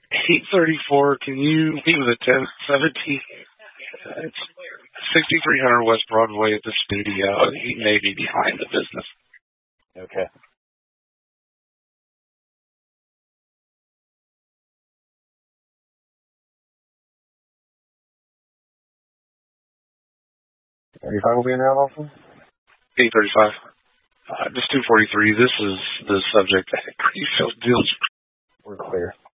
834, can you meet with a 1017? It's 6300 West Broadway at the studio. He may be behind the business. Okay. Are you fine with me now, Austin? 835. Just 243. This is the subject at Greenfield Deals. We're clear.